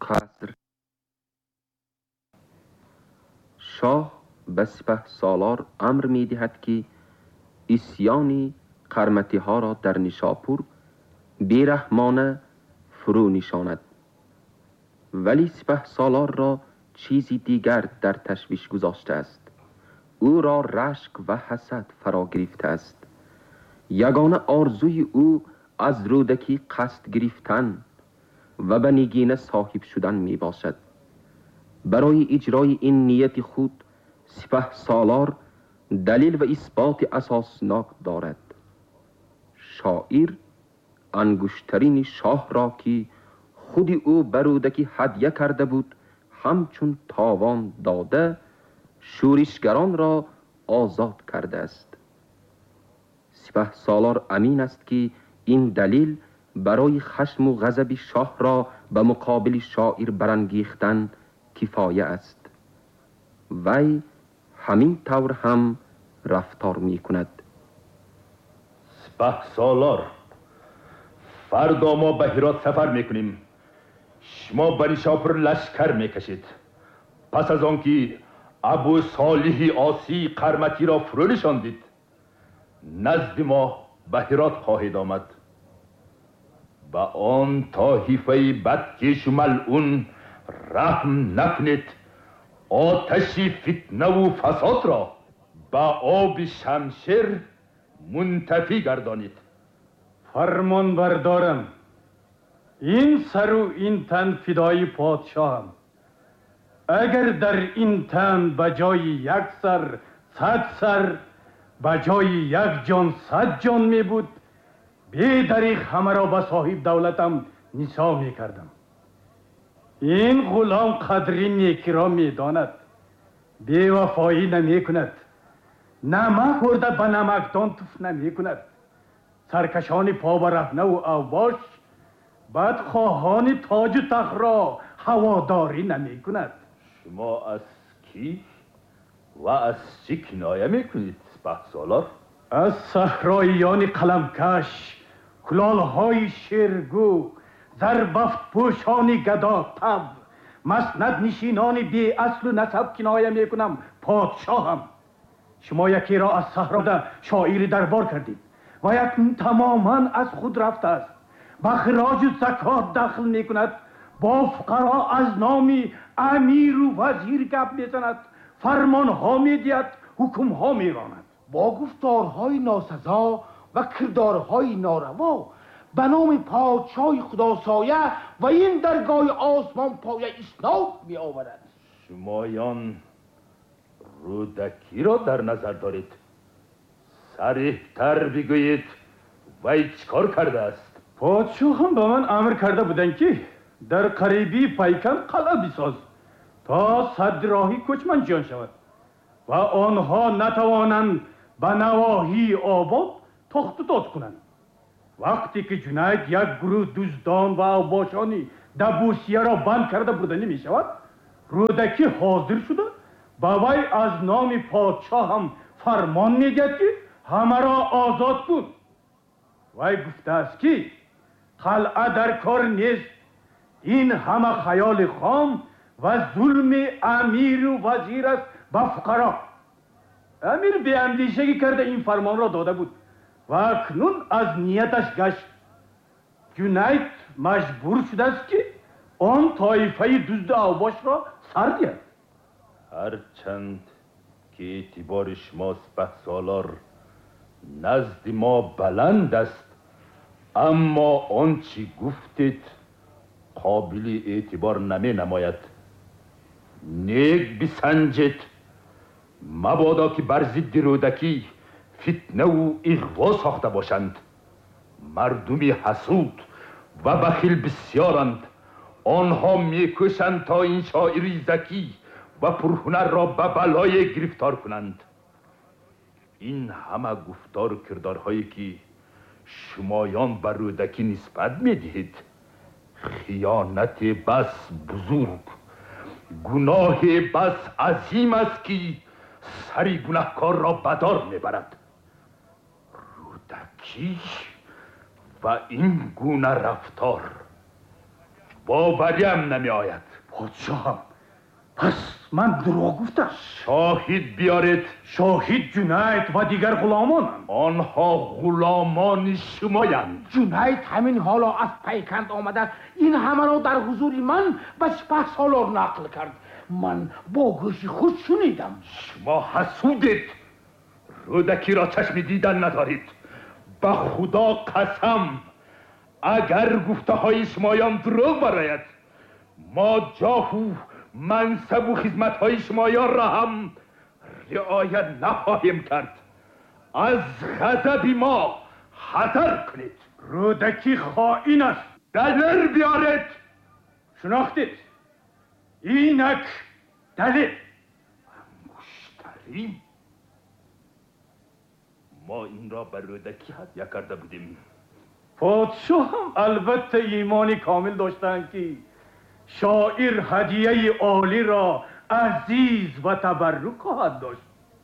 قصر. شاه به سپهسالار امر می دهد که عصیان قرمطی ها را در نیشاپور بیرحمانه فرو نشاند. ولی سپهسالار را چیزی دیگر در تشویش گذاشته است. او را رشک و حسد فرا گرفته است. یگانه آرزوی او از رودکی قصد گرفتن و به نگینه صاحب شدن می باشد. برای اجرای این نیت خود سپهسالار دلیل و اثبات اساسناک دارد. شاعر انگشترین شاه را که خود او به رودکی هدیه کرده بود همچون تاوان داده شورشگران را آزاد کرده است. سپهسالار امین است که این دلیل برای خشم و غضب شاه را به مقابل شاعر برانگیختن کفایه است. وی همین طور هم رفتار می کند. سپهسالار، فردا ما به هرات سفر میکنیم. شما به نیشاپور لشکر میکشید. پس از آنکه ابو صالح آسی قرمطی را فرو نشاندید نزد ما به هرات خواهید آمد. به آن طایفه بدکش و ملعون رحم نکنید. آتش فتنه و فساد را به آب شمشیر منطفی گردانید. فرمان بردارم. این سر و این تن فدای پادشاهم. اگر در این تن بجای یک سر 100 سر، بجای یک جان 100 جان می بود، بی دریغ همه را به صاحب دولتم نثار می کردم. این غلام قدری نیکی را می داند، بی وفایی نمی کند، نمک خورده به نمکدان توف نمی کند، سرکشان پا و رهنه و اوباش بدخواهان تاج و تخت را هواداری نمی کند. شما از کی و از چی کنایه میکنید سپهسالار؟ از صحراییان قلمکش، کلالهای شیرگو، زربفت پوشان گدا تب، مسند نشینان بی اصل و نسب کنایه میکنم پادشاهم. شما یکی را از صحرا شاعر دربار کردید و یک تماما از خود رفته است. به خراج و زکات دخل میکند، با فقرا از نام امیر و وزیر گپ میزند، فرمان ها میدید، حکم ها میراند. با گفتارهای ناسزا و کردارهای ناروا به نام پادشاه خداسایه و این درگاه آسمان پایه اسناد می آورد. شمایان رودکی را در نظر دارید. صریح‌تر بگویید وی چیکار کرده است؟ پادشاه هم به من امر کرده بودن که در قریبی پیکن قلعه بساز تا صد راهی کوچمن جان شود و آنها نتوانند به نواحی آباد تخت و تاز کنند. وقتی که جنید یک گروه دزدان و اوباشانی دبوسیه را بند کرده بودنی می شود، رودکی حاضر شده به وی از نام پادشاه هم فرمان میگد که همه را آزاد کن. وی گفته است که قلعه در کار نیست، این همه خیال خام و ظلم امیر و وزیر است به فقرا. امیر به اندیشگی کرده این فرمان را داده بود و اکنون از نیتش گشت. جنید مجبور شده است که آن طایفه دزد اوباش را سر دهد. هرچند که اعتبار شما سپهسالار نزد ما بلند است، اما آنچه گفتید قابل اعتبار نمی نماید. نیک بسنجید، مبادا که بر ضد رودکی فتنه و اغوا ساخته باشند. مردمی حسود و بخیل بسیارند. آنها میکوشند تا این شاعری ذکی و پرهنر را به بلای گرفتار کنند. این همه گفتار و کردارهایی که شمایان بر رودکی نسبت میدهید خیانت بس بزرگ، گناه بس عظیم است که سری گناهکار را بدار میبرد. رودکی و این گونه رفتار باوریم نمی آید. پادشاهم، پس من دروغ گفتم. شاهد بیارید. شاهد جنید و دیگر غلامانند. آنها غلامان شمایند. جنید همین حالا از پیکند آمده این همه را در حضور من و سپه سالار نقل کرد. من با گوش خود شنیدم. شما حسودید. رودکی را چشم دیدن ندارید. به خدا قسم اگر گفته های شمایان دروغ براید، ما جاه و منصب و خدمت های شمایان را هم رعایت نخواهیم کرد. از غضب ما حذر کنید. رودکی خائن است. دلیل بیارید. شناختید؟ اینک دلیل. مشتری؟ ما این را بر رودکی هدیه کرده بودیم. پادشاهم البته ایمانی کامل داشتند که شاعر هدیه عالی را عزیز و تبرک خواهد داشت.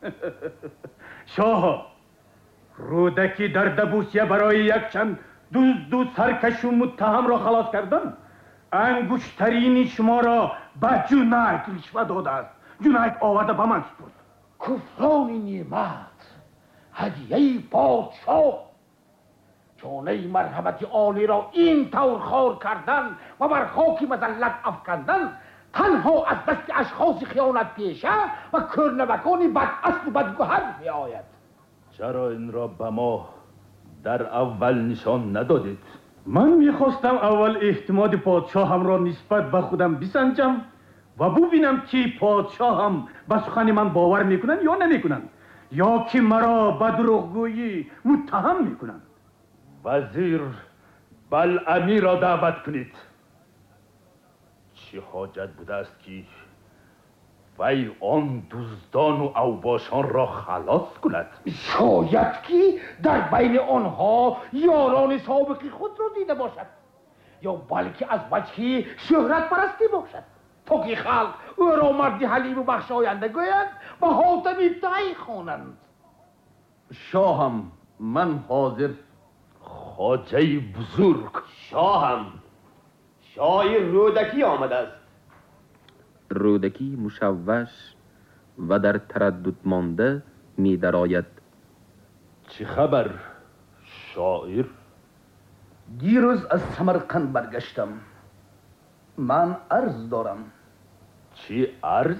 شاه، رودکی در دبوسیه برای یک چند دزد و سرکش و متهم را خلاص کردن. انگشترین شما را به جنید رشوه داده است. جنید آورده به من سپرد. کفران نعمت، هدیه پادشاه، چونه مرحمت عالی را این طور خار کردن و بر خاک مذلت افکندن تنها از دست اشخاص خیانت پیشه و کرنبکانی بد اصل و بدگوهر می آید. چرا این را به ما در اول نشان ندادید؟ من میخواستم اول اعتماد پادشاهم را نسبت به خودم بسنجم و ببینم که پادشاهم به سخن من باور میکنن یا نمیکنن، یا که مرا به دروغگویی متهم میکنن. وزیر بلعمی را دعوت کنید. چه حاجت بوده است که وی آن دزدان و اوباشان را خلاص کند؟ شاید که در بین آنها یاران سابقی خود را دیده باشد، یا بلکه از وجه شهرت پرستی باشد تا که خلق او را مردی حلیم و بخشاینده گویند و حاتمی دعی خوانند. شاهم، من حاضر. خواجه بزرگ. شاهم، شاعر رودکی آمده است. رودکی مشوش و در تردد مانده می درآید. چه خبر شاعر؟ دیروز از سمرقند برگشتم. من عرض دارم. چه عرض؟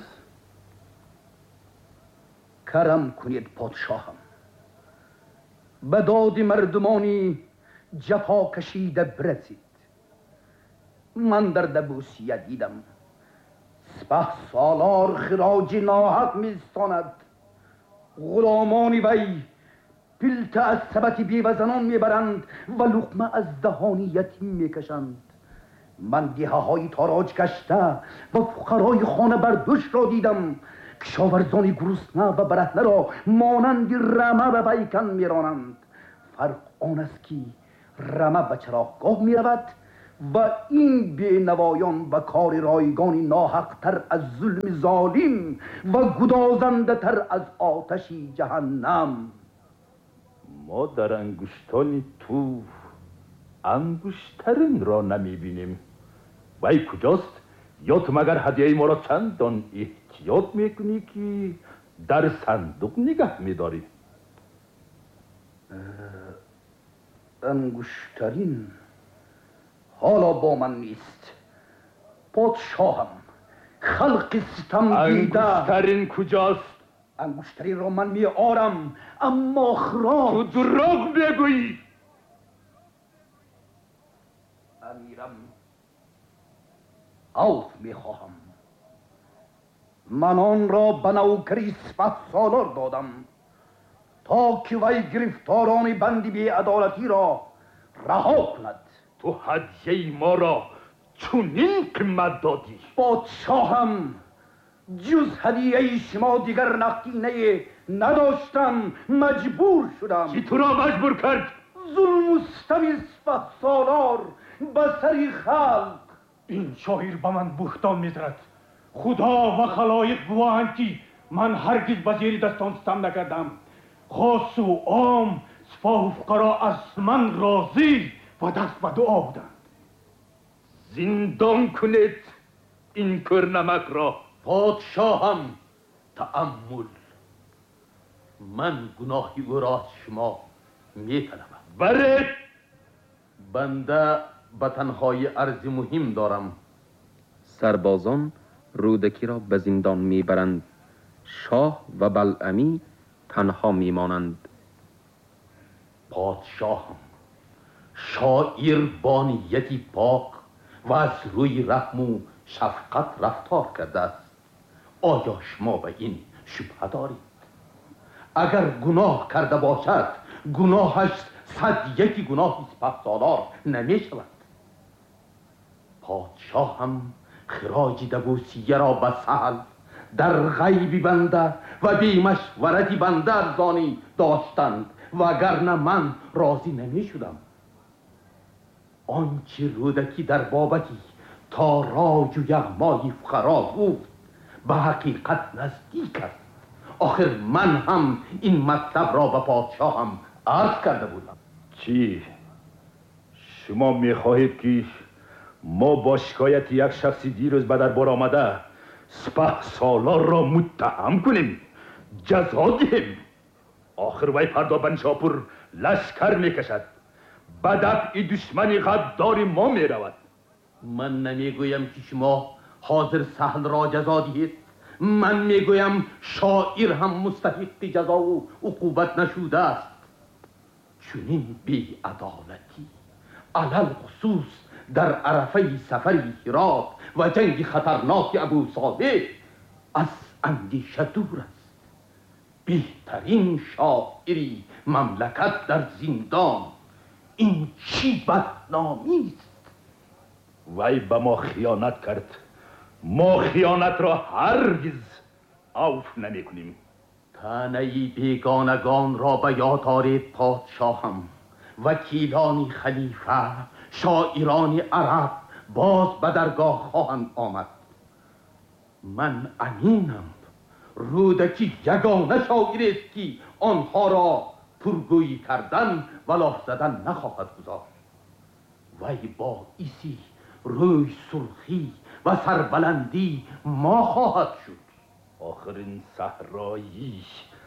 کرم کنید پادشاهم. به داد مردمانی جفا کشیده برسید. من در دبوسیه دیدم سپه سالار خراج ناحق میستاند. غلامان وی پلت از سبت بیوزنان میبرند و لقمه از دهان یتیم میکشند. من دیه های تاراج گشته و فقرای خانه بردوش را دیدم. کشاورزان گرسنه و برهنه را مانند رمه به پیکن میرانند. فرق آن است که رمه به چراغگاه میرود و این بینوایان به کار رایگانی ناحق تر از ظلم ظالم و گدازنده تر از آتش جهنم. ما در انگشتان تو انگشترین را نمیبینیم. وی کجاست؟ یا تو مگر هدیه ما را چندان احتیاط میکنی که در صندوق نگه میداری؟ انگشترین حالا با من نیست پادشاهم. خلق ستم دیده. انگشترین کجاست؟ انگشترین را من می آرم، اما خراج. تو دروغ میگویی. امیرم، عوف می خواهم. من آن را به نوکری سپه سالار دادم تا که وی گرفتاران بندی بی عدالتی را رها کند. تو هدیه ما را چنین قیمت دادی؟ پادشاهم، جز هدیه شما دیگر نقدینه نداشتم. مجبور شدم. کی تو را مجبور کرد؟ ظلم و ستم سپه سالار به سر خلق. این شاعر به من بهتان می‌زند. خدا و خلایق گواهند که من هرگز به زیر دستان ستم نکردم. خاص و عام، سپاه و فقرا از من راضی و دست به دعا بودند. زندان کنید این کرنمک را. پادشاهم تأمل. من گناهی او را شما می‌طلبم. برید. بنده به تنهایی عرض مهم دارم. سربازان رودکی را به زندان میبرند. شاه و بلعمی تنها میمانند. پادشاهم، شاعر با نیتی پاک و از روی رحم و شفقت رفتار کرده است. آیا شما به این شبهه دارید؟ اگر گناه کرده باشد، گناهش 101 گناه سپهسالار نمی شود. پادشاهم خراج دبوسیه را به سهل در غیبی بنده و بی مشورتی بنده ارزانی داشتند و اگرنه من راضی نمی شدم. آنچه رودکی در بابتی تا راج و یغمای فقرا گفت به حقیقت نزدیک است. آخر من هم این مطلب را به پادشاهم عرض کرده بودم. چی؟ شما میخواهید که ما با شکایت یک شخصی دیروز به دربار آمده سپهسالار را متهم کنیم، جزا دهیم؟ آخر وی فردا به نیشاپور لشکر میکشد، به دفع دشمنی غدار ما میرود. من نمیگویم که شما حاضر سهل را جزا دهید. من میگویم شاعر هم مستحق جزا و عقوبت نشوده است. چنین بی عدالتی علل خصوص در عرفه سفر هرات و جنگ خطرناک ابو صالح از اندیشه دور است. بهترین شاعری مملکت در زندان، این چی بدنامی است؟ وی به ما خیانت کرد، ما خیانت را هرگز عفو نمی کنیم. طعنه بیگانگان را به یاد آرید پادشاهم. وکیلان خلیفه، شاعران عرب باز به درگاه خواهند آمد. من امینم رودکی یگانه شاعر است که آنها را پرگویی کردن و لاف زدن نخواهد گذاشت. وی باعثی روی سرخی و سربلندی ما خواهد شد. آخرین صحرایی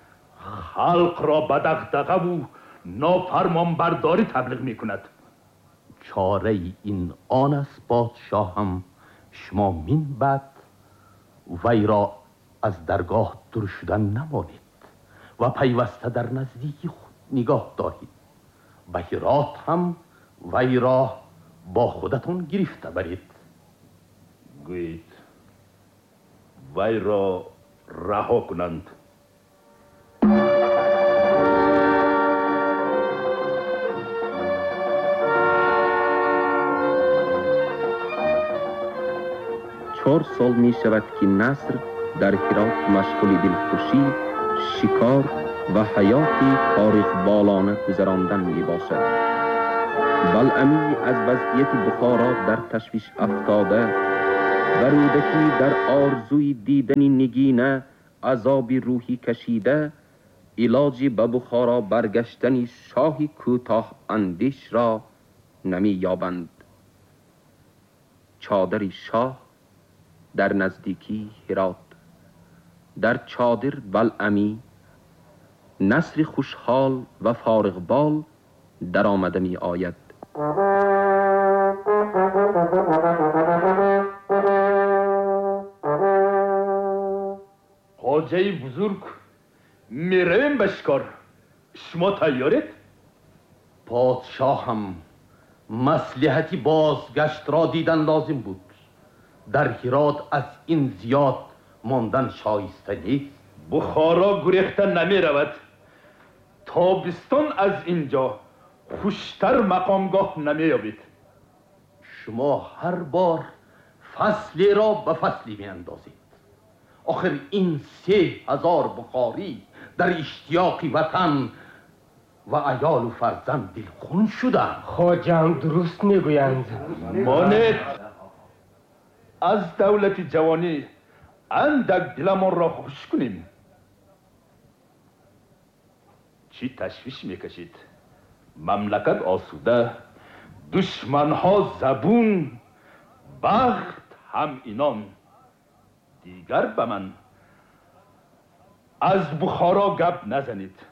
خلق را به دغدغه و نافرمان برداری تبلیغ می کند. چاره این آن است پادشاهم، شما من بعد وی را از درگاه دور شدن نمانید و پیوسته در نزدیکی خود نگاه دارید. به هرات هم وی را با خودتون گرفته برید. گویید وی را رها کنند. چهار سال می شود که نصر در هرات مشغول دلخوشی، شکار و حیاتی تاریخ‌بالانه گذراندن می باشد. بلعمی از وضعیت بخارا در تشویش افتاده و رودکی در آرزوی دیدن نگینه عذاب روحی کشیده، علاجی به بخارا برگشتن شاه کوتاه اندیش را نمی یابند. چادر شاه در نزدیکی هرات. در چادر بلعمی نصر خوشحال و فارغ بال در آمده می آید. خواجه بزرگ، میرویم به شکار، شما تیارید؟ پادشاهم، مصلحتی بازگشت را دیدن لازم بود. در هرات از این زیاد ماندن شایسته نیست. بخارا گریخته نمی رود. تابستان از اینجا خوشتر مقامگاه نمی یابید. شما هر بار فصلی را به فصلی می اندازید. آخر این 3000 بخاری در اشتیاق وطن و عیال و فرزند دلخون شدند. خواجه‌ام درست میگویند. مانید از دولت جوانی اندک دلمان را خوش کنیم. چی تشویش میکشید؟ مملکت آسوده، دشمنها زبون، بخت هم اینان دیگر به من از بخارا گپ نزنید.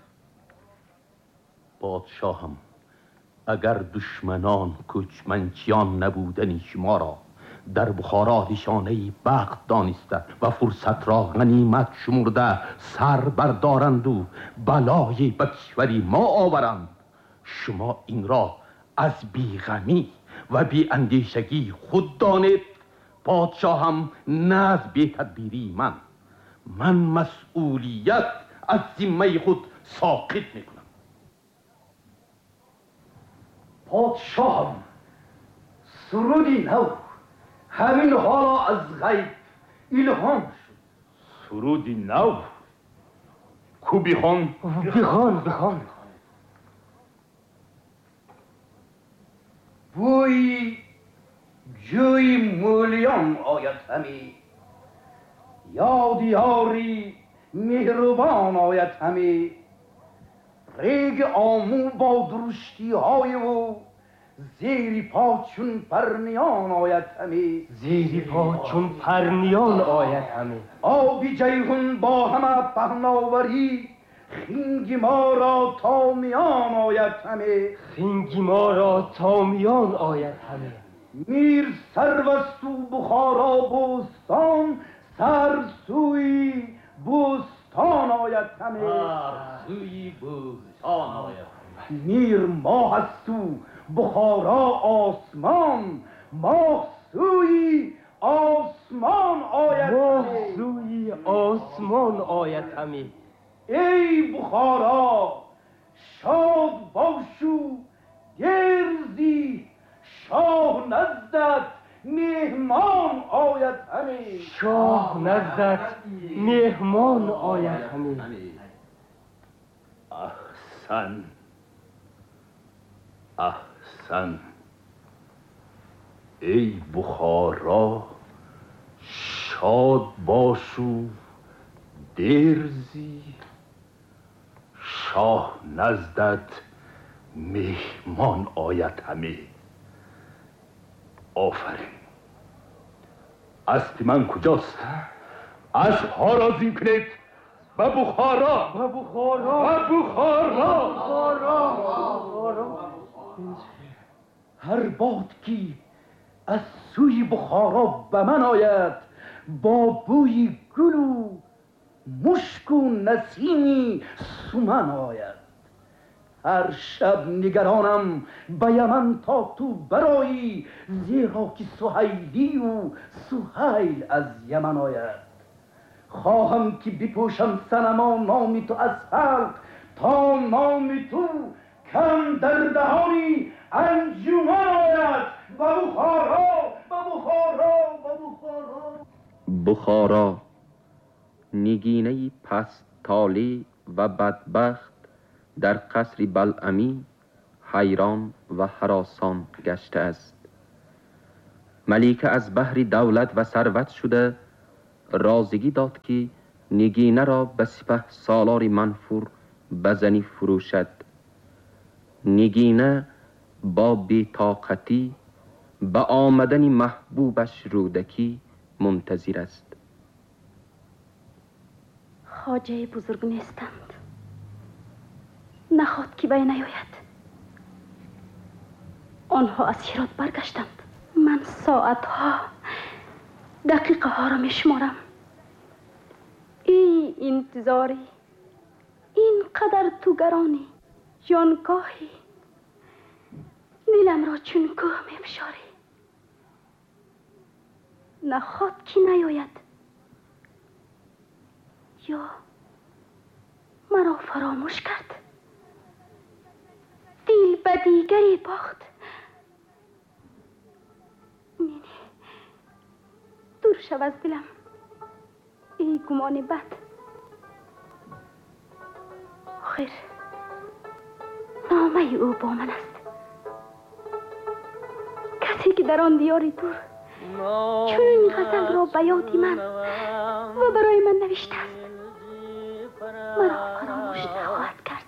پادشاهم، اگر دشمنان کوچمنچیان نبودنی شما را در بخارا نشانه بخت دانسته و فرصت را غنیمت شمرده سر بردارند و بلای به کشوری ما آورند، شما این را از بیغمی و بی اندیشگی خود دانید. پادشاهم نه از بی تدبیری من مسئولیت از ذمه خود ساقط میکنم. پادشاهم، سرودی نو همین حالا از غیب الهام شد. سرودی نو کو بخوان؟ بخوان. بوی جوی مولیان آید همی، یاد یاری مهربان آید همی، ریگ آمو با درشتی های و زیر پا چون پرنیان آید همی، آبی جیهون با همه پهناوری، خنگ ما را تا میان آید همه، میر سروستو بخارا بوستان، سرسوی بوستان آید همه، میر ماه استو بخارا آسمان، ماه سوی آسمان آید همه. ای بخارا شاد باشو گرزی، شاه نزدت مهمان آید همه. احسن ای بخارا شاد باشو درزی، شاه نزدت مهمان آید همه. آفرین. اسب من کجاست؟ اسبها را زین کنید. به بخارا. هر باد که از سوی بخارا به من آید، با بوی گل و مشک و نسیمی سمن آید. هر شب نگرانم به یمن تا تو برایی، زیرا که سهیلی و سهیل از یمن آید. خواهم که بپوشم صنما نام تو از خلق، تا نام تو کم در دهانی انجمن آید. به بخارا. بخارا نگینه پست تالی و بدبخت در قصر بلعمی حیران و هراسان گشته است. ملیکه از بحر دولت و ثروت شده رازگی داد که نگینه را به سپه سالار منفور بزنی فروشد. نگینه با بی‌طاقتی به آمدن محبوبش رودکی منتظر است. خواجه بزرگ نیستند، نخواد که بی نیاید. آنها از هرات برگشتند. من ساعتها دقیقه ها را میشمارم. ای انتظاری، این قدر تو گرانی، جانگاهی، دلم را چون کوه میفشاری. نخواد که نیاید، یا مرا فراموش کرد، دل به دیگری باخت. نه، دور شو از دلم ای گمان بد. آخر نامه او با من است. کسی که در آن دیاری دور چون این غزل را به یاد من و برای من نوشته است، مرا فراموش نخواهد کرد.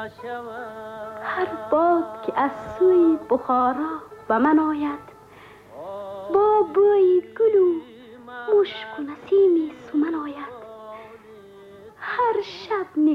هر باد که از سوی بخارا به من آید، با بوی گل و مشک و نسیم سومن آید.